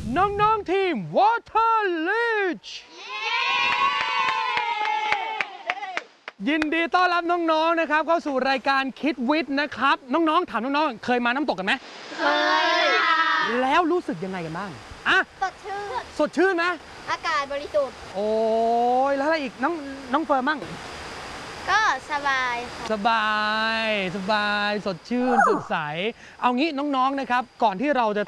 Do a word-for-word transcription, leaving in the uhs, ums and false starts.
น้องๆทีม Water Leech ยินดีต้อนรับน้องๆนะครับเข้าสู่รายการคิดวิทย์นะครับน้องๆถามน้องๆเคยมาน้ำตกกันไหมเคยแล้วรู้สึกยังไงกันบ้างอะสดชื่นสดชื่นไหมอากาศบริสุทธิ์โอ้ยแล้วอะไรอีกน้องน้องเฟิร์มบ้างก็สบายค่ะสบายสบายสดชื่นสดใสเอางี้น้องๆนะครับก่อนที่เราจะ